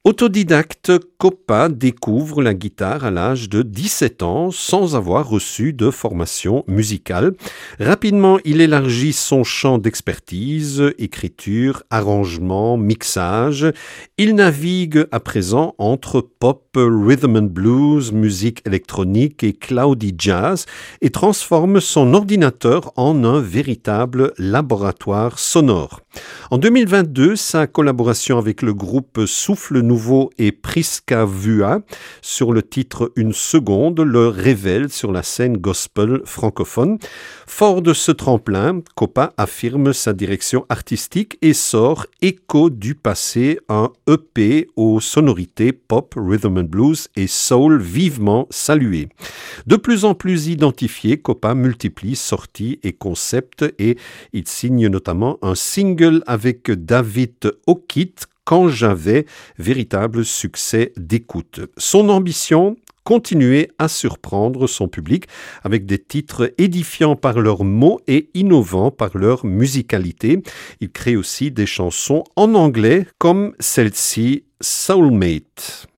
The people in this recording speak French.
Autodidacte, Copa découvre la guitare à l'âge de 17 ans sans avoir reçu de formation musicale. Rapidement, il élargit son champ d'expertise, écriture, arrangement, mixage. Il navigue à présent entre pop, rhythm and blues, musique électronique et cloudy jazz et transforme son ordinateur en un véritable laboratoire sonore. En 2022, sa collaboration avec le groupe Souffle Nouveau et Prisca Vua sur le titre Une seconde le révèle sur la scène gospel francophone. Fort de ce tremplin, Copa affirme sa direction artistique et sort Écho du passé, un EP aux sonorités pop, rhythm and blues et soul vivement salué. De plus en plus identifié, Copa multiplie sorties et concepts et il signe notamment un single avec David O'Keefe, Quand j'avais, véritable succès d'écoute. Son ambition, continuer à surprendre son public avec des titres édifiants par leurs mots et innovants par leur musicalité. Il crée aussi des chansons en anglais comme celle-ci, Soulmate.